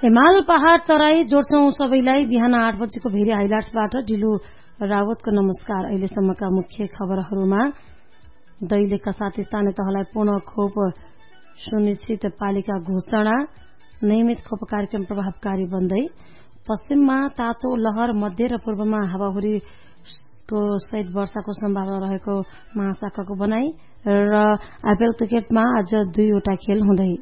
हिमाल पहाड़ तराई जोड्छौं सबैलाई। बिहान 8 बजेको भेरी हाइलाइट्सबाट ढिलु रावतको नमस्कार। अहिलेसम्मका मुख्य खबरहरूमा दैलेखका साथ स्थानीय तहलाई पूर्ण खोप सुनिश्चित पालिका घोषणा। नियमित खोप कार्यक्रम प्रभावकारी बन्दै। पश्चिममा तातो लहर, मध्य र पूर्वमा हावाहुरीको सहित वर्षाको सम्भावना रहेको महाशाखाको भनाई। र आईपीएल क्रिकेटमा आज 2वटा खेल हुँदै।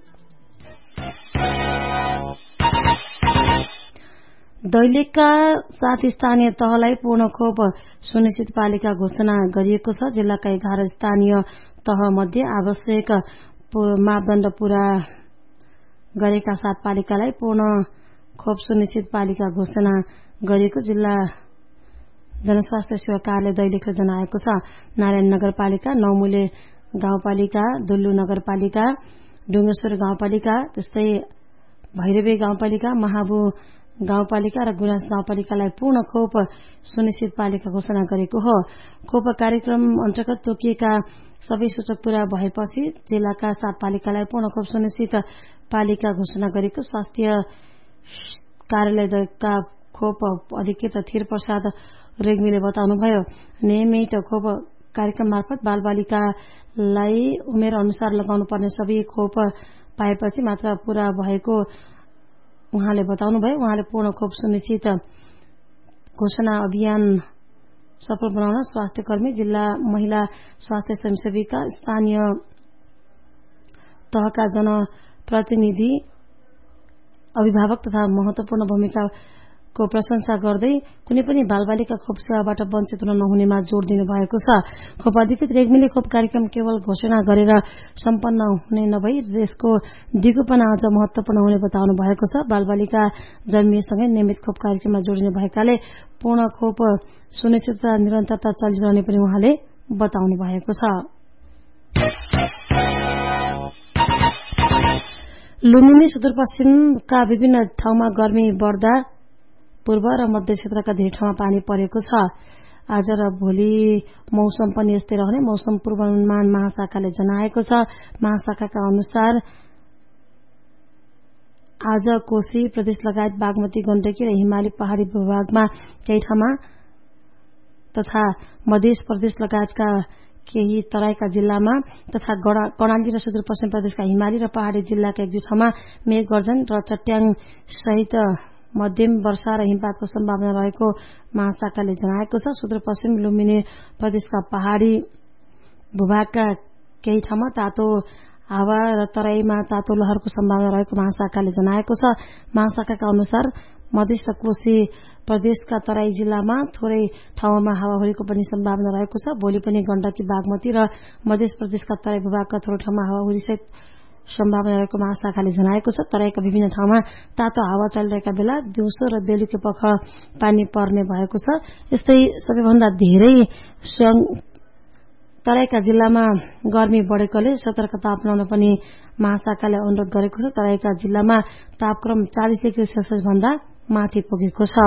दैलेखका साथ स्थानीय तहलाई पूर्ण खोप सुनिश्चित पालिका घोषणा गरिएको छ। जिल्लाका 11 स्थानीय तह मध्ये आवश्यक मापदण्ड पूरा गरेका 7 पालिकालाई पूर्ण खोप सुनिश्चित पालिका घोषणा गरिएको जिल्ला जनस्वास्थ्य सेवा कार्यालय दैलेखले जनाएको छ। नारायण नगरपालिका, नौमुले गाउँपालिका, दुल्लु नगरपालिका, डुङ्गेश्वर गाउँपालिका, त्यस्तै भैरवी गाउँपालिका, महाबु गाउँपालिका र गुराँस गाउँपालिकालाई पूर्ण खोप सुनिश्चित पालिका घोषणा गरेको हो। खोप कार्यक्रम अन्तर्गत तोकिएका सबै सूचक पूरा भएपछि जिल्लाका 7 पालिकालाई पूर्ण खोप सुनिश्चित पालिका घोषणा गरेको स्वास्थ्य कार्यालयका खोप अधिकृत थिर प्रसाद रेग्मीले बताउनुभयो। नियमित खोप कार्यक्रम मार्फत बालबालिकालाई उमेर अनुसार लगाउनु पर्ने सबै खोप पाएपछि मात्र पूरा भएको उहाँले बताउनुभयो। उहाँले पूर्ण खोप सुनिश्चित घोषणा अभियान सफल बनाउन स्वास्थ्य कर्मी, जिल्ला महिला स्वास्थ्य स्वयंसेविका, स्थानीय तहका जनप्रतिनिधि, अभिभावक तथा महत्वपूर्ण भूमिकाको प्रशंसा गर्दै कुनै पनि बालबालिका खोप सेवाबाट वञ्चित हुन नहुनेमा जोड़ दिनु भएको छ। खोप अधिकृत रेग्मीले खोप कार्यक्रम केवल घोषणा गरेर सम्पन्न हुने नभई यसको दिगोपना अझ महत्वपूर्ण हुने बताउनु भएको छ। बालबालिका जन्मिएसँगै नियमित खोप कार्यक्रममा जोडिने भएकाले पूर्ण खोप सुनिश्चितता निरन्तरता चलिरहने पनि उहाँले बताउनु भएको छ। लुम्बिनी सुदूरपश्चिमका विभिन्न ठाउँमा गर्मी बढ्दा पूर्व र मध्य क्षेत्रका धेरै ठाउँमा पानी परेको छ। आज र भोलि मौसम पनि यस्तै रहने मौसम पूर्वानुमान महाशाखाले जनाएको छ। महाशाखाका अनुसार आज कोशी प्रदेश लगायत बागमती, गण्डकी र हिमाली पहाड़ी भूभागमा केही ठाउँमा तथा मध्य प्रदेश लगायतका केही तराईका जिल्लामा तथा कर्णाली र सुदूरपश्चिम प्रदेशका हिमाली र पहाड़ी जिल्लाका 1-2 ठाउँमा मेघ गर्जन र चट्याङ सहित मध्यम वर्षा र हिमपातको सम्भावना रहेको महाशाखाले जनाएको छ। सुदूरपश्चिम लुम्बिनी प्रदेशका पहाड़ी भूभागका केही ठाउँमा तातो हावा र तराईमा तातो लहरको सम्भावना रहेको महाशाखाले जनाएको छ। महाशाखाका अनुसार मध्य र कोशी प्रदेशका तराई जिल्लामा थोरै ठाउँमा हावाहुरीको पनि सम्भावना रहेको छ। भोलि पनि गण्डकी, बागमती र मध्य प्रदेशका तराई भूभागका थोरै ठाउँमा हावाहुरी सहित सम्भावना रहेको महाशाखाले जनाएको छ। तराईका विभिन्न ठाउँमा तातो हावा चलिरहेका बेला दिउँसो र बेलुकी पख पानी पर्ने भएको छ। यस्तै सबैभन्दा धेरै तराईका जिल्लामा गर्मी बढेकोले सतर्कता अपनाउन पनि महाशाखाले अनुरोध गरेको छ। तराईका जिल्लामा तापक्रम 40 डिग्री सेल्सियस भन्दा माथि पुगेको छ।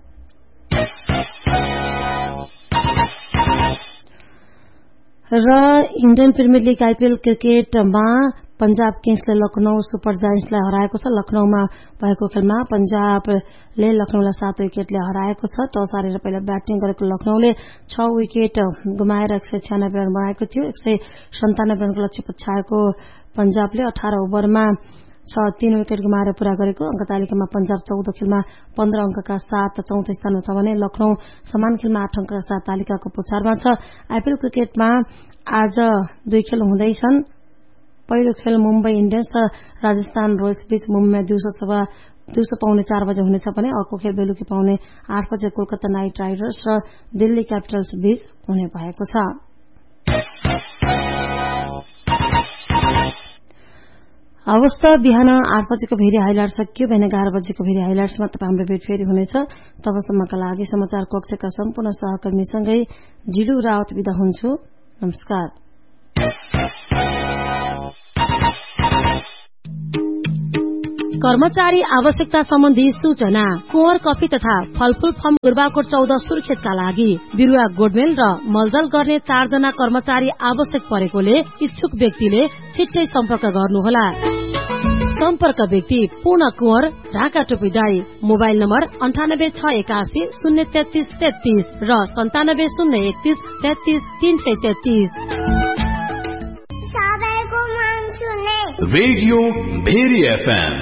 र इन्डियन प्रिमियर लीग आईपीएल क्रिकेटमा पंजाब किङ्सले लखनऊ सुपर जायन्ट्सलाई हराएको छ। लखनऊमा भएको खेलमा पंजाबले लखनऊलाई 7 विकेटले हराएको छ। टस हारेर पहिला ब्याटिङ गरेको लखनऊले 6 विकेट गुमाएर 196 रन बनाएको थियो। 197 रनको लक्ष्य पछ्याएको पंजाबले 18 ओभरमा 3 विकेट गुमाएर पूरा गरेको। अंक तालिकामा पंजाब 14 खेलमा 15 अंकका साथ चौथो स्थानमा छ भने लखनऊ समान खेलमा 8 अंकका साथ तालिकाको पुछारमा छ। आईपीएल क्रिकेटमा आज 2 खेल हुँदैछन्। पहिलो खेल मुम्बई इन्डियन्स र राजस्थान रोयल्स बीच मुम्बईमा दिउँसो पाउने 4 बजे हुनेछ भने अर्को खेल बेलुकी पाउने 8 बजे कोलकाता नाइट राइडर्स र दिल्ली क्यापिटल्स बीच हुने भएको छ। अवस्था बिहान 8 बजेको भेरी हाइलाइट सकियो। बिहान 11 बजेको भेरी हाइलाइट्समा तपाईँ हाम्रो भेट फेरि हुनेछ। तबसम्मका लागि समाचार कक्षका सम्पूर्ण सहकर्मीसँगै जिलु रावत बिदा हुन्छु। नमस्कार। कर्मचारी आवश्यकता सम्बन्धी सूचना। कुँवर कफी तथा फलफूल फर्म गुरबाकोट 14 सुर्खेतका लागि बिरुवा गोडमेल र मलजल गर्ने 4 जना कर्मचारी आवश्यक परेकोले इच्छुक व्यक्तिले छिट्टै सम्पर्क गर्नुहोला। सम्पर्क व्यक्ति पूर्ण कुँवर, ढाका टोपीडाँडी। मोबाइल नम्बर 9861803333 र 9701313333। रेडियो भेरी एफएम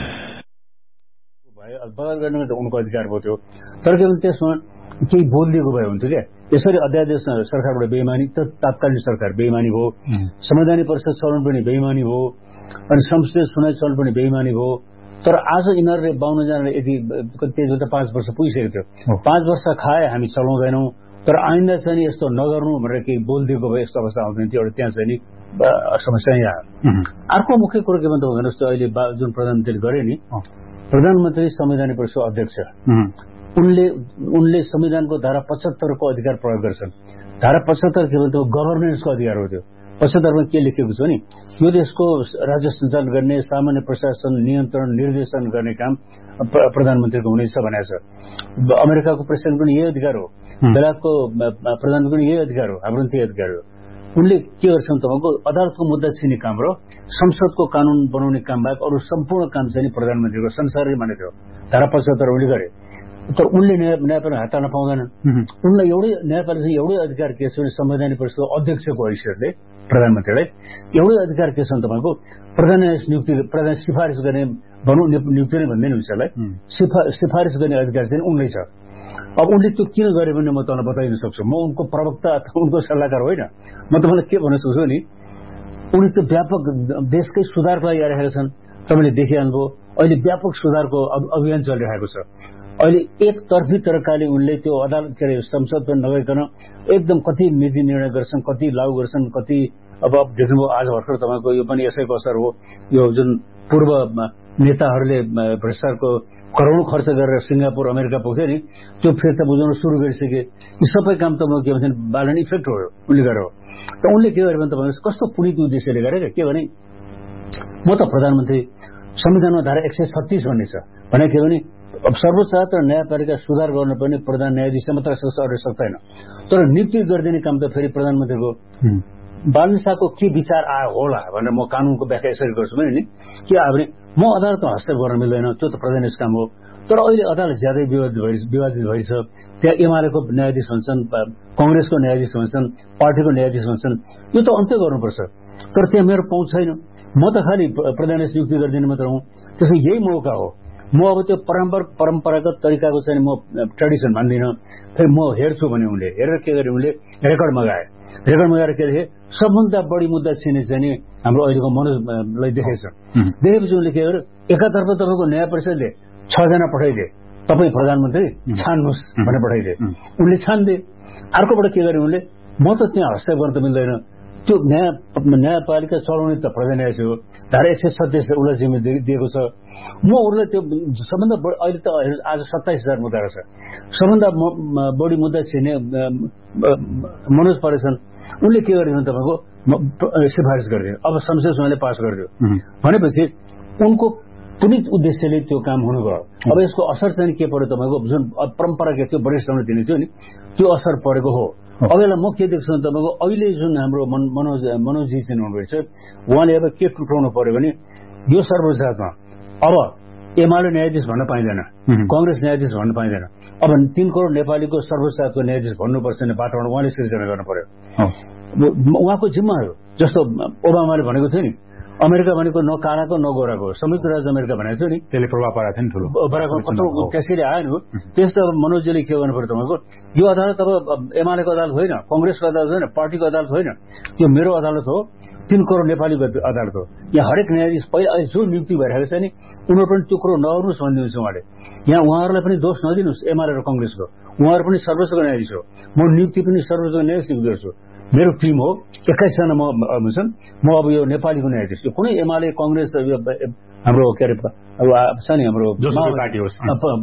बदल गर्ने त उनको अधिकार भयो त्यो, तर के भन्छ त्यसमा केही बोलिदिएको भए हुन्थ्यो क्या। यसरी अध्यादेश सरकारबाट बेइमानी त तात्कालीन सरकार बेइमानी भयो, संवैधानिक परिषद चलन पनि बेइमानी भयो, अनि संसदीय सुनाइ चलन पनि बेइमानी भयो। तर आज यिनीहरूले 52 जनाले यति त्यति त 5 वर्ष पुगिसकेको थियो, 5 वर्ष खाए हामी चलाउँदैनौँ। तर आइन्दा चाहिँ यस्तो नगर्नु भनेर केही बोलिदिएको भए यस्तो अवस्था आउँदैन थियो। एउटा त्यहाँ चाहिँ नि समस्या यहाँ अर्को मुख्य कुरो के भन्दा हुँदैन जस्तो अहिले जुन प्रधानमन्त्रीले गरे नि, प्रधानमन्त्री संवैधानिक परिषदको अध्यक्ष, उनले संविधानको धारा 75 को अधिकार प्रयोग गर्छन्। धारा 75 के भन्छ गभर्नेन्सको अधिकार हो। त्यो 75 मा के लेखेको छ नि, यो देशको राज्य सञ्चालन गर्ने, सामान्य प्रशासन नियन्त्रण निर्देशन गर्ने काम प्रधानमन्त्रीको हुनेछ भनेको छ। अमेरिकाको प्रेसिडेन्ट पनि यही अधिकार हो, बेलायतको प्रधानमन्त्री पनि यही अधिकार हो, हाम्रो पनि त्यही अधिकार हो। उनले के गर्छन् तपाईँको अदालतको मुद्दा छिने काम र संसदको कानून बनाउने काम बाहेक अरू सम्पूर्ण काम चाहिँ प्रधानमन्त्रीको संसारले मानेको थियो। धारा 75 उनले गरे, तर उनले न्यायपालिका हात हाल्न पाउँदैनन्। उनलाई एउटै न्यायपालिका एउटै अधिकार के छ भने संवैधानिक परिषदको अध्यक्षको हैसियतले प्रधानमन्त्रीलाई एउटै अधिकार के छ तपाईँको प्रधान न्यायाधीश नियुक्ति, प्रधान सिफारिस गर्ने भनौँ, नियुक्ति नै भन्दैन उसलाई, सिफारिस गर्ने अधिकार चाहिँ उनलाई छ। अब उनले त्यो किन गरे भने म तपाईँलाई बताइन सक्छु। म उनको प्रवक्ता अथवा उनको सल्लाहकार होइन। म तपाईँलाई के भन्न सक्छु नि, उनी त्यो व्यापक देशकै सुधारको लागि आइरहेका छन्। तपाईँले देखिहाल्नुभयो अहिले व्यापक सुधारको अभियान चलिरहेको छ। अहिले एकतर्फी तरिकाले उनले त्यो अदालत के अरे संसद पनि नगइकन एकदम कति नीति निर्णय गर्छन्, कति लागू गर्छन्, कति अब देख्नुभयो आज भर्खर तपाईँको यो पनि यसैको असर हो। यो जुन पूर्व नेताहरूले भ्रष्टाचारको करोडौं खर्च गरेर सिंगापुर अमेरिका पुग्थ्यो नि, त्यो फिर्ता बुझाउन सुरु गरिसके। यी सबै काम त म के भन्छ बालन इफेक्ट हो, उनले गरेर हो। त उनले के गरे भने तपाईँ कस्तो पुनित उद्देश्यले गरे के भने, म त प्रधानमन्त्री संविधानमा धारा 136 भन्ने छ भने के भने अब सर्वोच्च अदालत र न्यायपालिका सुधार गर्नुपर्ने प्रधान न्यायाधीशले मात्र सक्दैन। तर नियुक्ति गरिदिने काम त फेरि प्रधानमन्त्रीको। बालन शाहको के विचार आयो होला भनेर म कानूनको व्याख्या यसरी गर्छु भने नि, के आयो भने म अदालतमा हस्तक्षेप गर्न मिल्दैन, त्यो त प्रधानमन्त्रीको काम हो। तर अहिले अदालत ज्यादै विवादित भइछ। त्यहाँ एमालेको न्यायाधीश हुन्छन्, कांग्रेसको न्यायाधीश हुन्छन्, पार्टीको न्यायाधीश हुन्छन्। यो त अन्त्य गर्नुपर्छ। तर त्यहाँ मेरो पहुँच छैन। म त खालि प्रधान न्यायाधीश नियुक्ति गरिदिने मात्र हुँ। त्यसो यही मौका हो। म अब त्यो परम्परागत तरिकाको चाहिँ म ट्रेडिसन मान्दिनँ। फेरि म हेर्छु भने उनले हेरेर के गरे, उनले रेकर्ड मगाए। रेकर्ड मगाएर के देखे, सबभन्दा बढी मुद्दा छिने चाहिँ नि हाम्रो अहिलेको मनोजलाई देखेछ। देखेपछि उनले के गर्यो, एकातर्फ तपाईँको न्याय परिषदले 6 जना पठाइदिए, तपाईँ प्रधानमन्त्री छान्नुहोस् भनेर पठाइदिए। उनले छान्दे। अर्कोबाट के गरे उनले, म त त्यहाँ हस्तक्षेप गर्न त मिल्दैन, त्यो न्यायपालिका चलाउने त प्रधान न्यायाधीश हो, धारा 136 उसलाई जिम्मेवारी दिएको छ। म उसलाई त्यो सबभन्दा बढी अहिले त आज 27,000 मुद्दा छ, सबभन्दा बढी मुद्दा छिने मनोज परेछन्। उनले के गरे भने तपाईँको सिफारिस गरिदियो। अब संसद उहाँले पास गरिदियो भनेपछि उनको पुनित उद्देश्यले त्यो काम हुनु गयो। अब यसको असर चाहिँ के पर्यो तपाईँको, जुन परम्परा के थियो वरिष्ठले दिने थियो नि, त्यो असर परेको हो। अब यसलाई म के देख्छु भने तपाईँको अहिले जुन हाम्रो मनोजजी चाहिँ हुनुभएछ, उहाँले अब के टुटाउनु पर्यो भने यो सर्वोच्च अदालतमा अब एमाले न्यायाधीश भन्न पाइँदैन, कांग्रेस न्यायाधीश भन्न पाइँदैन। अब 3 करोड नेपालीको सर्वोच्च अदालतको न्यायाधीश भन्नुपर्छ भने वातावरण उहाँले सृजना गर्नु पर्यो। उहाँको जिम्मा हो। जस्तो ओबामाले भनेको थियो नि, अमेरिका भनेको न कालाको न गोराको, संयुक्त राज्य अमेरिका भनेको थियो नि, त्यसले प्रभाव पारेको थियो नि ठुलो त्यसरी आयो नि। त्यस्तो अब मनोजजीले के गर्नु पर्यो तपाईँको, यो अदालत अब एमालेको अदालत होइन, कांग्रेसको अदालत होइन, पार्टीको अदालत होइन, यो मेरो अदालत हो, 3 करोड नेपालीको अदालत हो। यहाँ हरेक न्यायाधीश पहिला जो नियुक्ति भइरहेको छ नि, उनीहरू पनि त्यो कुरो नगर्नुहोस् भनिदिनुहोस् उहाँले। यहाँ उहाँहरूलाई पनि दोष नदिनुहोस् एमाले र कांग्रेसको, उहाँहरू पनि सर्वोच्चको न्यायाधीश हो। म नियुक्ति पनि सर्वोच्चको न्यायाधीश नियुक्ति गर्छु। मेरो टिम हो 21 जना म हुन्छन्। म अब यो नेपालीको न्यायाधीश, यो कुनै एमाले कांग्रेस हाम्रो के अरे अब छ नि हाम्रो पार्टी होस्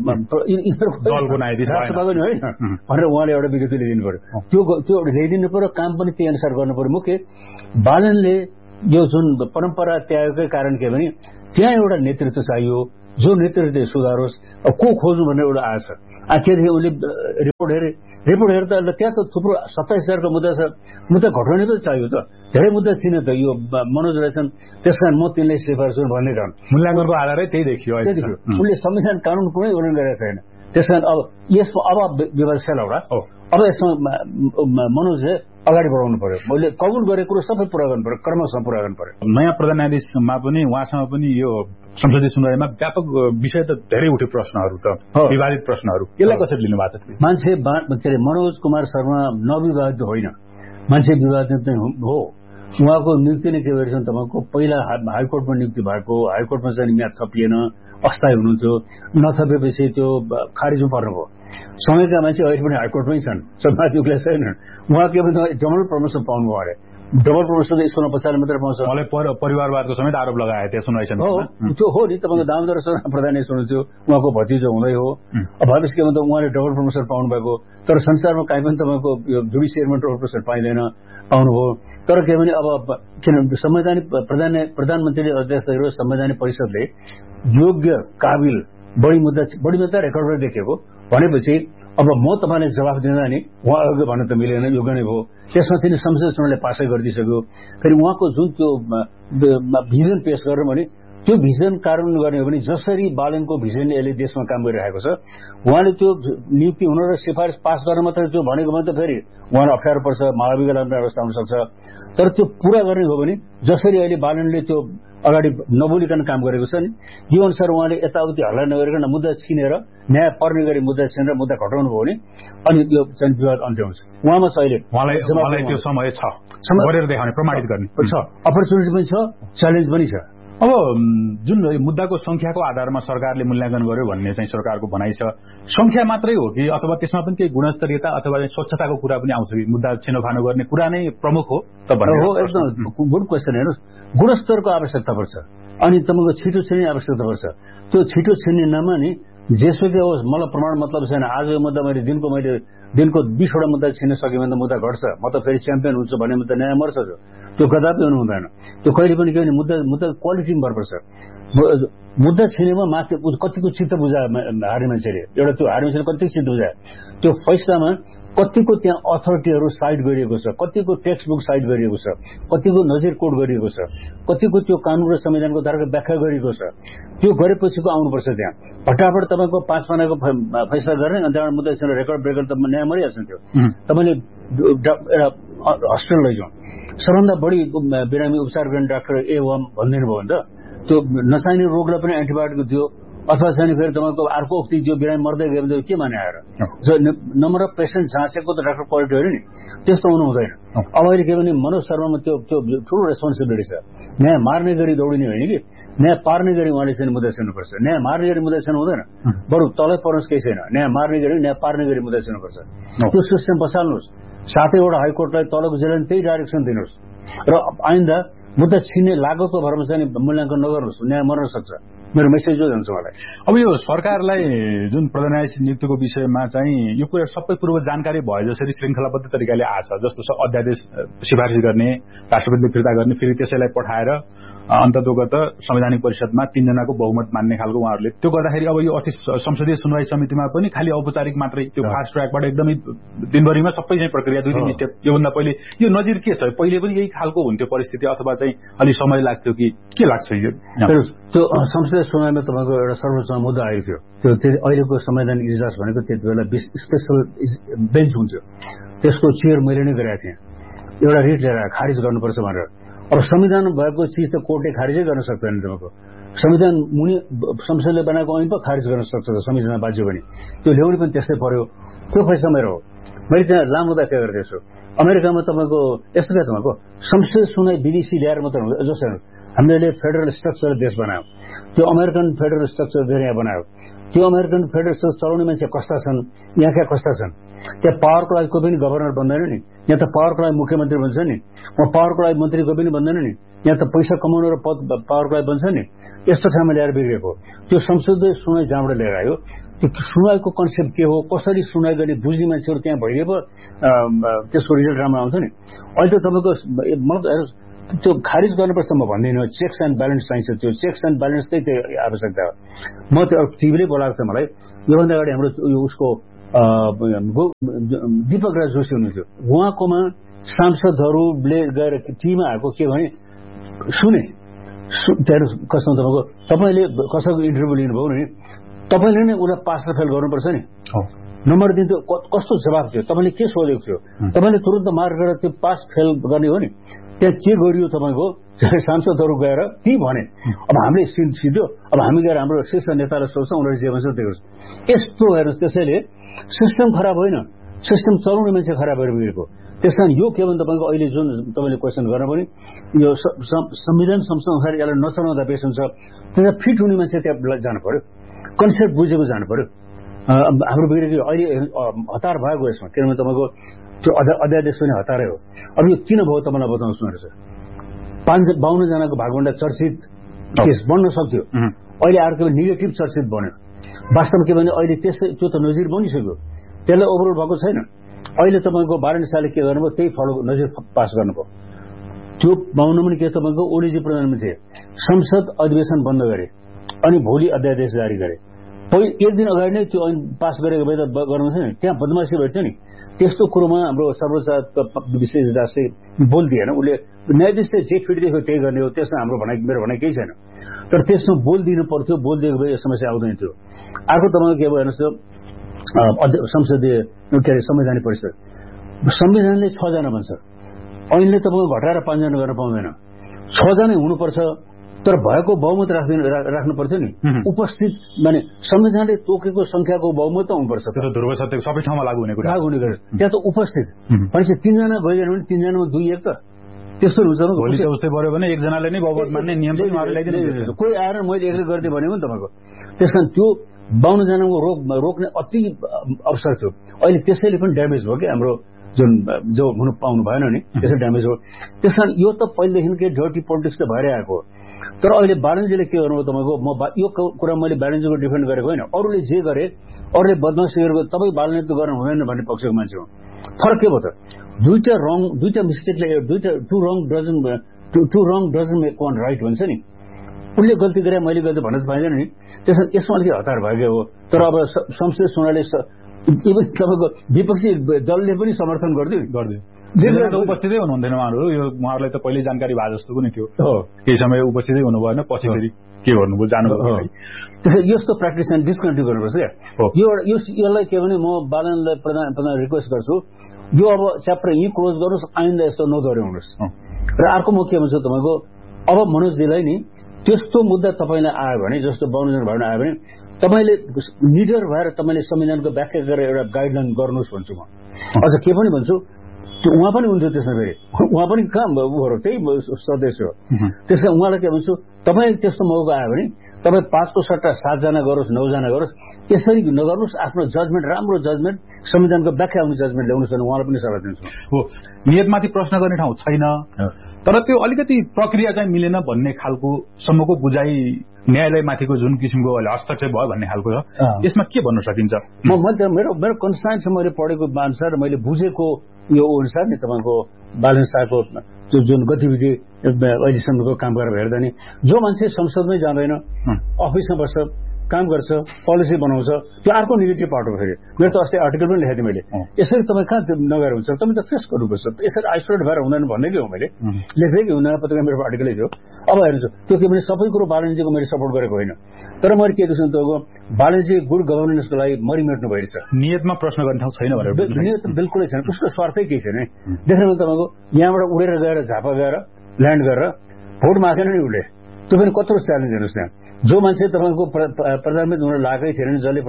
दलको न्यायाधीश राष्ट्रपति होइन भनेर उहाँले एउटा विज्ञप्ति ल्याइदिनु पर्यो। त्यो ल्याइदिनु पर्यो, काम पनि त्यही अनुसार गर्नु पर्यो। मुख्य बालनले यो जुन परम्परा त्यागकै कारण के भने त्यहाँ एउटा नेतृत्व चाहियो जो नेतृत्वले सुधारोस्। को खोज्नु भन्ने एउटा आश छ। के उसले रिपोर्ट हेरे त त्यहाँ त थुप्रो 27,000 को मुद्दा छ। मुद्दा घटाउने त चाहियो त, धेरै मुद्दा छैन त। यो मनोज रहेछन्, त्यसकारण म तिनलाई सिफारिस गर्छु भन्ने कारण मूल्याङ्कनको आधारै त्यही देखियो। उनले संविधान कानून कुनै उल्लङ्घन गरेको छैन। त्यसकारण अब यसमा अब विवाद छैन एउटा। अब यसमा मनोजले अगाडि बढाउनु पर्यो। मैले कबुल गरेको कुरो सबै पूरा गर्नु पर्यो, क्रमशः पूरा गर्नु पर्यो। नयाँ प्रधान न्यायाधीशमा पनि उहाँसँग पनि यो संसदीय सुनवाईमा व्यापक विषय त धेरै उठ्यो, प्रश्नहरू त विवादित प्रश्नहरू। यसलाई कसरी लिनु भएको छ? मान्छे मनोज कुमार शर्मा नविवादित होइन, मान्छे विवादित नै हो। उहाँको नियुक्ति नै के भएछ तपाईँको, पहिला हाइकोर्टमा नियुक्ति भएको, हाइकोर्टमा चाहिँ म्याद थपिएन, अस्थायी हुनुहुन्थ्यो, नथपेपछि त्यो खारिजमा पर्नुभयो। समयका मान्छे अहिले पनि हाइकोर्टमै छन्, माथि उक्लेस छैनन्। उहाँ के भन्छ डबल प्रमोसन पाउनुभयो अरे। डबल प्रमोसन त यसको पछाडि मात्रै पाउँछ। मलाई परिवारवादको समेत आरोप लगाए त्यो सुनवाई समितिमा। त्यो हो नि, तपाईँको दामोदर शर्मा प्रधान हुनुहुन्थ्यो, उहाँको भतिजो हुँदै हो। अब भविष्य के भन्छ उहाँले डबल प्रमोसन पाउनु भएको, तर संसारमा काहीँ पनि तपाईँको यो जुडिसियरीमा डबल प्रमोसन पाइँदैन, पाउनुभयो। तर के भने अब किनभने संवैधानिक प्रधानमन्त्रीले अध्यक्ष गरेको संवैधानिक परिषदले योग्य काबिल बढी मुद्दा रेकर्डमा देखेको भनेपछि अब म तपाईँलाई जवाफ दिँदा नि उहाँ अघि भन्न त मिलेन, योग्य नै भयो। त्यसमा तिनी संसद चुनावले पासै गरिदिइसक्यो। फेरि उहाँको जुन त्यो भिजन पेश गरेर भने त्यो भिजन कार्यान्वयन गर्ने हो भने जसरी बालनको भिजनले यसले देशमा काम गरिरहेको छ, उहाँले त्यो नियुक्ति हुन र सिफारिस पास गर्न मात्रै त्यो भनेको भने त फेरि उहाँलाई अप्ठ्यारो पर्छ, महाभियोगलाई अवस्था हुन सक्छ। तर त्यो पूरा गर्ने हो भने जसरी अहिले बालनले त्यो अगाडि नबोलिकन काम गरेको छ नि, यो अनुसार उहाँले यताउति हल्ला नगरिकन मुद्दा छिनेर न्याय पर्ने गरी मुद्दा छिनेर मुद्दा घटाउनु भयो भने अनि यो चाहिँ विवाद अन्त्य हुन्छ। उहाँमा चाहिँ उहाँलाई त्यो समय छ गरेर देखाउने, प्रमाणित गर्ने छ, अपर्च्युनिटी पनि छ, च्यालेन्ज पनि छ। अब जुन मुद्दाको संख्याको आधारमा सरकारले मूल्याङ्कन गर्यो भन्ने चाहिँ सरकारको भनाइ छ, संख्या मात्रै हो कि अथवा त्यसमा पनि केही गुणस्तरीयता अथवा स्वच्छताको कुरा पनि आउँछ कि? मुद्दा छेनोफानो गर्ने कुरा नै प्रमुख हो त भन्ने हो। एकदम गुड क्वेसन। हेर्नुहोस्, गुणस्तरको आवश्यकता पर्छ अनि तपाईँको छिटो छिर्ने आवश्यकता पर्छ। त्यो छिटो छिर्ने नाममा नि जेसुकै होस्, मलाई प्रमाण मतलब छैन। आज यो मुद्दा मैले दिनको 20वटा मुद्दा छिर्न सक्यो भने त मुद्दा घट्छ, म त फेरि च्याम्पियन हुन्छु भन्ने मुद्दा न्याय मर्छ। त्यो कदापि हुनु हुँदैन। त्यो कहिले पनि के भने मुद्दा क्वालिटीमा भर पर्छ। मुद्दा छिनेमा माथि कतिको चित्त बुझायो हार्ने मान्छेले, एउटा त्यो हार्ने मान्छेले कतिको चित्त बुझायो, त्यो फैसलामा कतिको त्यहाँ अथोरिटीहरू साइड गरिएको छ, कतिको टेक्स्ट बुक साइड गरिएको छ, कतिको नजिर कोड गरिएको छ, कतिको त्यो कानून र संविधानको धाराको व्याख्या गरिएको छ। त्यो गरेपछिको आउनुपर्छ। त्यहाँ फटाफट तपाईँको 5 पानाको फैसला गर्ने अनि त्यहाँबाट मुद्दा छिनेर रेकर्ड ब्रेकर त न्याय मरिहाल्छ। त्यो तपाईँले एउटा हस्पिटल लैजाउँ, सबभन्दा बढी बिरामी उपचार गर्ने डाक्टर A1 भनिदिनु भयो भने त त्यो नचाहिने रोगलाई पनि एन्टिबायोटिक दियो अथवा छैन फेरि तपाईँको अर्को उक्ति दियो, बिरामी मर्दै गयो भने के माने आएर जो नम्बर अफ पेसेन्ट झाँसेको त डाक्टर क्वालिटी हो नि, त्यस्तो हुनु हुँदैन। अब अहिले के भने मनोज शर्मामा त्यो ठुलो रेस्पोन्सिबिलिटी छ। न्याय मार्ने गरी दौडिने होइन कि न्याय पार्ने गरी उहाँले चाहिँ मुद्दा छिर्नुपर्छ। न्याय मार्ने गरी मुद्दा छिर्नु हुँदैन, बरु तलै पर्नुहोस् केही छैन, न्याय मार्ने गरी न्याय पार्ने गरी मुद्दा छिर्नुपर्छ। त्यो सिस्टम बसाल्नुहोस्। 7वटा हाइकोर्टलाई तलको जिल्लाले त्यही डाइरेक्सन दिनुहोस् र आइन्दा मुद्दा छिन्ने लागतको भरमा चाहिँ मूल्याङ्कन नगर्नुहोस्, न्याय मर्न सक्छ। मेरो मेसेज जो जान्छ उहाँलाई। अब यो सरकारलाई जुन प्रधान न्यायाधीश नियुक्तिको विषयमा चाहिँ यो कुरा सबै पूर्व जानकारी भए जसरी श्रृङ्खलाबद्ध तरिकाले आछ, जस्तो अध्यादेश सिफारिस गर्ने, राष्ट्रपतिले फिर्ता गर्ने, फेरि त्यसैलाई पठाएर अन्ततोगत संवैधानिक परिषदमा 3 जनाको बहुमत मान्ने खालको उहाँहरूले त्यो गर्दाखेरि अब यो अस्ति संसदीय सुनवाई समितिमा पनि खालि औपचारिक मात्रै त्यो फास्ट ट्र्याकबाट एकदमै दिनभरिमा सबै चाहिँ प्रक्रिया 2-3 स्टेप। योभन्दा पहिले यो नजिर के छ? पहिले पनि यही खालको हुन्थ्यो परिस्थिति अथवा चाहिँ अलि समय लाग्थ्यो कि के लाग्छ? यो त्यो संसदीय सुनवाईमा तपाईँको एउटा सर्वोच्च मुद्दा आएको थियो। त्यो अहिलेको संवैधानिक इजलास भनेको त्यति बेला स्पेशल बेन्च हुन्थ्यो, त्यसको चेयर मैले नै गरेको थिएँ। एउटा रिट लिएर खारिज गर्नुपर्छ भनेर। अब संविधान भएको चिज त कोर्टले खारिजै गर्न सक्दैन। तपाईँको संविधान मुनि संसदले बनाएको ऐन पो खारिज गर्न सक्छ संविधान बाज्यो भने, त्यो ल्याउने पनि त्यस्तै पर्यो। त्यो फैसला मेरो हो। मैले त्यहाँ लामो व्याख्या गरेको छु। अमेरिकामा तपाईँको यस्तो क्या, तपाईँको संसदीय सुनवाई विदेशी ल्याएर मात्र हुँदैन। जस्तो हामीले फेडरल स्ट्रक्चर देश बनायौँ, त्यो अमेरिकन फेडरल स्ट्रक्चर देश यहाँ बनायो। त्यो अमेरिकन फेडरल स्ट्रक्चर चलाउने मान्छे कस्ता छन्, यहाँका कस्ता छन्? त्यहाँ पावरको लागि कोही पनि गभर्नर बन्दैन नि, यहाँ त पावरको लागि मुख्यमन्त्री बन्छ नि, वहाँ पावरको लागि मन्त्री कोही पनि बन्दैन नि, यहाँ त पैसा कमाउनु र पद पावरको लागि बन्छ नि। यस्तो ठाउँमा ल्याएर बिग्रेको त्यो संसदीय सुनवाई जहाँबाट लिएर आयो। त्यो सुनवाईको कन्सेप्ट के हो, कसरी सुनवाई गर्ने बुझ्ने मान्छेहरू त्यहाँ भइदिए पो त्यसको रिजल्ट राम्रो आउँछ नि। अहिले त तपाईँको मतलब त्यो खारिज गर्नुपर्छ म भन्दिनँ। चेक्स एन्ड ब्यालेन्स चाहिन्छ, त्यो चेक्स एन्ड ब्यालेन्सकै त्यो आवश्यकता हो। म त्यो टिभीले बोलाएको छ मलाई, योभन्दा अगाडि हाम्रो उसको दीपक राज जोशी हुनुहुन्थ्यो, उहाँकोमा सांसदहरूले गएर टिभीमा आएको के भने सुने त्यहाँ कस्तो तपाईँको, तपाईँले कसैको इन्टरभ्यू लिनुभयो भने तपाईँले नै उसलाई पास र फेल गर्नुपर्छ नि। नम्बर दिन त्यो कस्तो जवाब थियो, तपाईँले के सोधेको थियो, तपाईँले तुरन्त मार्क गरेर त्यो पास फेल गर्ने हो नि। त्यहाँ के गरियो तपाईँको, सांसदहरू गएर ती भने अब हामीले सिध्यो, अब हामी गएर हाम्रो शीर्ष नेतालाई सोध्छौँ, उनीहरूले जे भन्छ त्यही गर्छ। यस्तो हेर्नुहोस्, त्यसैले सिस्टम खराब होइन, सिस्टम चलाउने मान्छे खराब भएर बिग्रेको। त्यस कारण यो के भने तपाईँको अहिले जुन तपाईँले क्वेसन गर्न पनि यो संविधान संस्थाअनुसार यसलाई नचलाउँदा बेस हुन्छ, त्यसलाई फिट हुने मान्छे त्यहाँ जानु पर्यो, कन्सेप्ट बुझेको जानु पर्यो। हाम्रो बिग्रेको अहिले हतार भएको यसमा, किनभने तपाईँको त्यो अध्यादेश पनि हतारै हो। अब यो किन भयो तपाईँलाई बताउँछु न। 52 जनाको भागभन्डा चर्चित केस बन्न सक्थ्यो, अहिले अर्को नेगेटिभ चर्चित बन्यो। वास्तवमा के भने अहिले त्यो त नजिर बनिसक्यो, त्यसलाई ओभरअल भएको छैन। अहिले तपाईँको 52 सालले के गर्नुभयो, त्यही फलो नजिर पास गर्नुभयो। त्यो 52 पनि के तपाईँको ओलीजी प्रधानमन्त्री संसद अधिवेशन बन्द गरे अनि भोलि अध्यादेश जारी गरे। एक दिन अगाडि नै त्यो ऐन पास गरेको भए त गर्नु थिएन, त्यहाँ बदमासी भएको थियो नि। त्यस्तो कुरोमा हाम्रो सर्वोच्च विशेष दासले बोल्दिएन, उसले न्यायाधीशले जे फिट दिएको त्यही गर्ने हो, त्यसमा हाम्रो मेरो भनाइ केही छैन। तर त्यसमा बोल दिनु पर्थ्यो, बोल दिएको भए यो समस्या आउँदैन थियो। अर्को तपाईँको के भयो हेर्नुहोस्, संसदीय के अरे संवैधानिक परिषद, संविधानले 6 जना भन्छ, ऐनले तपाईँको घटाएर 5 जना गर्न पाउँदैन। 6 जना हुनुपर्छ, तर भएको बहुमत राख्नु पर्थ्यो नि। उपस्थित माने संविधानले तोकेको संख्याको बहुमत त हुनुपर्छ। त्यो ध्रुव सत्य सबै ठाउँमा लागू हुने कुरा, लागू हुने कुरा। त्यहाँ त उपस्थित भनेपछि 3 जना गइएन भने 3 जनामा 2-1 त त्यस्तो हुन्छ। भोलि त उस्तै पर्यो भने 1 जनाले नै बहुमत मान्ने नियम पनि उहाँहरूले ल्याइदिनु, कोही आएर मैले एक्लै गरिदिएँ भने पनि तपाईँको। त्यसकारण त्यो 52 जनाको रोक्ने अति अवसर थियो। अहिले त्यसैले पनि ड्यामेज भयो कि हाम्रो जो हुनु पाउनु भएन नि, त्यसै ड्यामेज हो। त्यसकारण यो त पहिलेदेखिकै डर्टी पोलिटिक्स त भएरै आएको हो। तर अहिले बालनजीले के गर्नुभयो तपाईँको, यो कुरा मैले बालनजीको डिफेन्ड गरेको होइन, अरूले जे गरे, अरूले बदमासी गरेको तपाईँ बालनजी त गर्नु हुँदैन भन्ने पक्षको मान्छे हो। फरक के भयो त, दुईटा मिस्टेकले to wrong doesn't make one right भन्छ नि। उसले गल्ती गरे मैले गल्ती भन्न त पाइँदैन नि। त्यसमा यसमा अलिकति हतार भएको हो। तर अब संसदीय सुनवाईले इभन तपाईँको विपक्षी दलले पनि समर्थन गरिदियो। उपस्थितै हुनुहुन्थेन उहाँहरू, यो उहाँहरूलाई त पहिल्यै जानकारी भए जस्तो पनि थियो। केही समय उपस्थितै हुनु भएन, पछि फेरि के गर्नुभयो जानुभयो। त्यसै यस्तो प्र्याक्टिस एन्ड डिस्कन्टिन्यू गर्नुपर्छ क्या। यसलाई के भने म बालनलाई प्रधान रिक्वेस्ट गर्छु, यो अब च्याप्टर यहीँ क्लोज गर्नुहोस्, आइन्दा यस्तो नदोहोऱ्याउनुहोस्। र अर्को म के भन्छु तपाईँको, अब मनोजजीलाई नि त्यस्तो मुद्दा तपाईँलाई आयो भने, जस्तो 52 जना भएर आयो भने तपाईँले निडर भएर तपाईँले संविधानको व्याख्या गरेर एउटा गाइडलाइन गर्नुहोस् भन्छु म। अझ के पनि भन्छु, त्यो उहाँ पनि हुन्थ्यो त्यसमा, फेरि उहाँ पनि कहाँ उहरू त्यही सदस्य हो। त्यसमा उहाँलाई के भन्छु, तपाईँ त्यस्तो मौका आयो भने तपाईँ 5 को सट्टा 7 जना गरोस्, 9 जना गरोस्, यसरी नगर्नुहोस्। आफ्नो जजमेन्ट, राम्रो जजमेन्ट, संविधानको व्याख्या आउने जजमेन्ट ल्याउनुहोस् भने उहाँलाई पनि सल्लाह दिन्छु। हो, नियतमाथि प्रश्न गर्ने ठाउँ छैन, तर त्यो अलिकति प्रक्रिया चाहिँ मिलेन भन्ने खालको सम्मको बुझाइ न्यायालयमाथिको जुन किसिमको हस्तक्षेप भयो भन्ने खालको छ, यसमा के भन्न सकिन्छ? मेरो कन्सर्न छ, मैले पढेको अनुसार, मैले बुझेको यो अनुसार नि तपाईँको बालन शाहको त्यो जुन गतिविधि अहिलेसम्मको काम गरेर हेर्दा नि, जो मान्छे संसदमै जाँदैन, अफिसमा बस्छ, काम गर्छ, पोलिसी बनाउँछ, त्यो अर्को नेगेटिभ पार्ट हो। फेरि मेरो त अस्ति आर्टिकल पनि लेखेको थिएँ मैले, यसरी तपाईँ कहाँ नगएर हुन्छ, तपाईँ त फेस गर्नुपर्छ, यसरी आइसोलेट भएर हुँदैन भन्ने कि हो। मैले लेखेकै हुँदैन, पत्रिका मेरो आर्टिकलै थियो। अब हेर्नुहोस्, त्यो के भने सबै कुरो बालनजीको मैले सपोर्ट गरेको होइन, तर मैले के देख्छु तपाईँको बालनजी गुड गभर्नेन्सको लागि मरिमेट्नु भइरहेछ। नियतमा प्रश्न गर्ने ठाउँ छैन भनेर? नियत बिल्कुलै छैन, उसको स्वार्थै केही छैन। देख्नु तपाईँको यहाँबाट उडेर गएर झापा गएर ल्यान्ड गरेर भोट मागेन नि उसले, त्यो पनि कत्रो च्यालेन्ज हेर्नुहोस्। त्यहाँ जो मान्छे तपाईँको प्रधानमन्त्री हुन लागेकै थिएन, जसले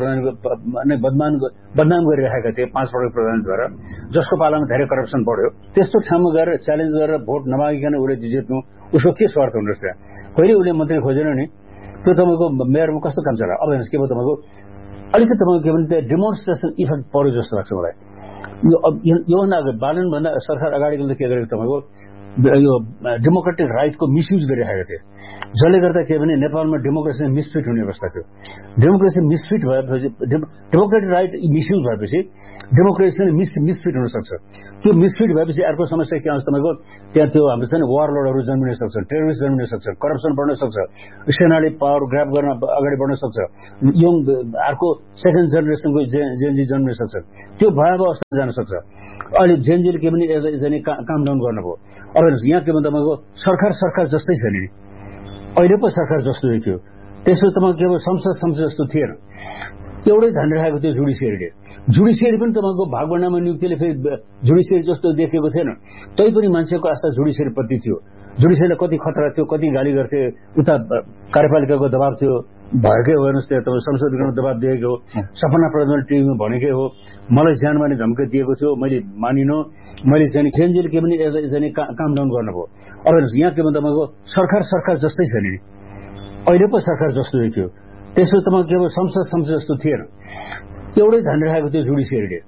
बदनाम गरिरहेका थिए 5 पटक प्रधानमन्त्री भएर, जसको पालामा धेरै करप्सन बढ्यो, त्यस्तो ठाउँमा गएर च्यालेन्ज गरेर भोट नमागिकन उसले जित्नु, उसको के स्वार्थ हुनुहोस्। त्यहाँ कहिले उसले मन्त्री खोजेन नि, त्यो तपाईँको मेयरमा कस्तो काम चला। अब हेर्नुहोस् के भयो तपाईँको, अलिकति तपाईँको के भने त्यहाँ डेमोन्स्ट्रेसन इफेक्ट पर्यो जस्तो लाग्छ मलाई। योभन्दा अगाडि बालनभन्दा सरकार अगाडिको के गरेको तपाईँको यो डेमोक्रेटिक राइटको मिसयुज गरिरहेका थिए। जसले गर्दा के भने नेपालमा डेमोक्रेसी मिसफिट हुने अवस्था थियो। डेमोक्रेसी मिसफिट भएपछि डेमोक्रेटिक राइट मिसयुज भएपछि डेमोक्रेसी मिसफिट हुन सक्छ। त्यो मिसफिट भएपछि अर्को समस्या के आउँछ तपाईँको, त्यहाँ त्यो हाम्रो छ नि वारलोडहरू जन्मिन सक्छन्, टेरोरिस्ट जन्मिन सक्छ, करप्सन बढ्न सक्छ, सेनाले पावर ग्राब गर्न अगाडि बढ्न सक्छ, यङ अर्को सेकेन्ड जेनेरेसनको जेनजी जन्मिन सक्छ। त्यो भयावह अवस्था जान सक्छ। अहिले जेनजीले के भने काम डाउन गर्नुभयो। अब हेर्नुहोस् यहाँ के भन्दा तपाईँको सरकार जस्तै छ नि, अहिले पो सरकार जस्तो देखियो। त्यसो तपाईँको के भयो, संसद जस्तो थिएन। एउटै ध्यान राखेको थियो जुडिसियरी पनि तपाईँको भागबण्डामा नियुक्तिले फेरि जुडिसियरी जस्तो देखेको थिएन। तैपनि मान्छेको आस्था जुडिसियरीप्रति थियो। जुडिसियरीलाई कति खतरा थियो, कति गाली गर्थे, उता कार्यपालिकाको दबाब थियो, भएकै हो। हेर्नुहोस् त्यहाँ तपाईँ संसदीकरण दबाब दिएको हो, सपना प्रधानमन्त्री टिभीमा भनेकै हो, मलाई ज्यान मार्ने धम्की दिएको थियो, मैले मानिन। मैले चाहिँ जेनजीले के भने काम डाउन गर्नुभयो। अब हेर्नुहोस् यहाँ के भन्दा तपाईँको सरकार जस्तै छ नि, अहिले पो सरकार जस्तो देखियो। त्यसो तपाईँको के भयो, संसद जस्तो थिएन। एउटै ध्यान राखेको थियो जुडिसियरीले।